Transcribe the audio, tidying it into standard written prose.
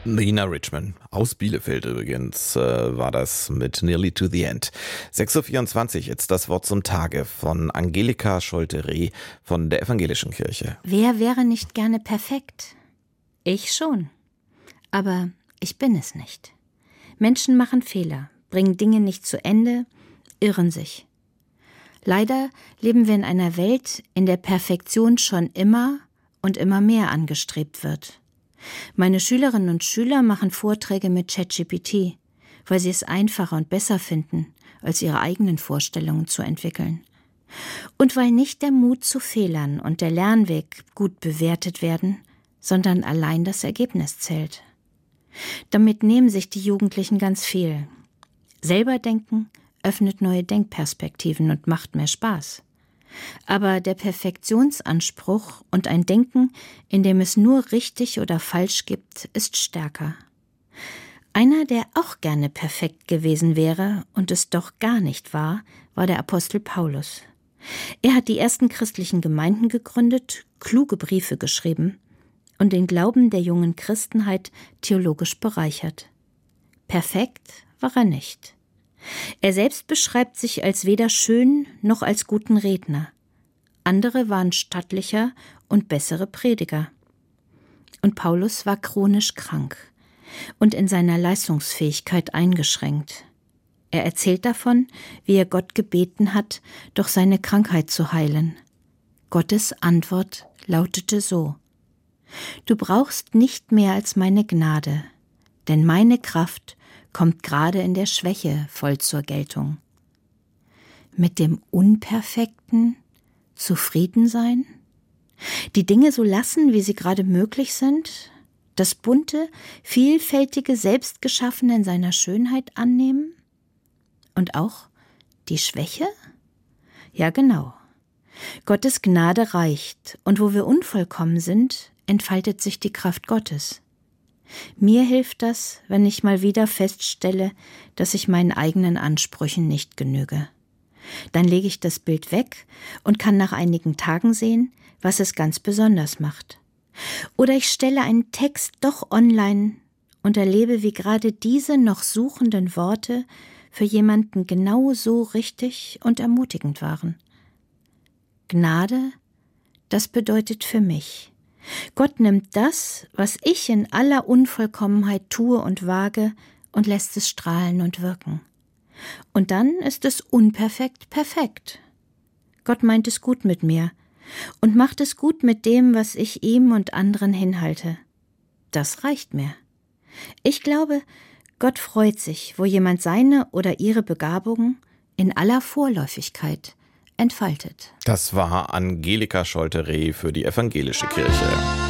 Nina Richman aus Bielefeld übrigens war das mit Nearly to the End. 6.24 Uhr, jetzt das Wort zum Tage von Angelika Scholte-Reh von der Evangelischen Kirche. Wer wäre nicht gerne perfekt? Ich schon. Aber ich bin es nicht. Menschen machen Fehler, bringen Dinge nicht zu Ende, irren sich. Leider leben wir in einer Welt, in der Perfektion schon immer und immer mehr angestrebt wird. Meine Schülerinnen und Schüler machen Vorträge mit ChatGPT, weil sie es einfacher und besser finden, als ihre eigenen Vorstellungen zu entwickeln. Und weil nicht der Mut zu Fehlern und der Lernweg gut bewertet werden, sondern allein das Ergebnis zählt. Damit nehmen sich die Jugendlichen ganz viel. Selber denken öffnet neue Denkperspektiven und macht mehr Spaß. Aber der Perfektionsanspruch und ein Denken, in dem es nur richtig oder falsch gibt, ist stärker. Einer, der auch gerne perfekt gewesen wäre und es doch gar nicht war, war der Apostel Paulus. Er hat die ersten christlichen Gemeinden gegründet, kluge Briefe geschrieben und den Glauben der jungen Christenheit theologisch bereichert. Perfekt war er nicht. Er selbst beschreibt sich als weder schön noch als guten Redner. Andere waren stattlicher und bessere Prediger. Und Paulus war chronisch krank und in seiner Leistungsfähigkeit eingeschränkt. Er erzählt davon, wie er Gott gebeten hat, doch seine Krankheit zu heilen. Gottes Antwort lautete so: Du brauchst nicht mehr als meine Gnade, denn meine Kraft kommt gerade in der Schwäche voll zur Geltung. Mit dem Unperfekten zufrieden sein? Die Dinge so lassen, wie sie gerade möglich sind? Das bunte, vielfältige, selbstgeschaffene in seiner Schönheit annehmen? Und auch die Schwäche? Ja, genau. Gottes Gnade reicht, und wo wir unvollkommen sind, entfaltet sich die Kraft Gottes. Mir hilft das, wenn ich mal wieder feststelle, dass ich meinen eigenen Ansprüchen nicht genüge. Dann lege ich das Bild weg und kann nach einigen Tagen sehen, was es ganz besonders macht. Oder ich stelle einen Text doch online und erlebe, wie gerade diese noch suchenden Worte für jemanden genau so richtig und ermutigend waren. Gnade, das bedeutet für mich: Gott nimmt das, was ich in aller Unvollkommenheit tue und wage, und lässt es strahlen und wirken. Und dann ist es unperfekt perfekt. Gott meint es gut mit mir und macht es gut mit dem, was ich ihm und anderen hinhalte. Das reicht mir. Ich glaube, Gott freut sich, wo jemand seine oder ihre Begabungen in aller Vorläufigkeit entfaltet. Das war Angelika Scholte-Reh für die Evangelische Kirche.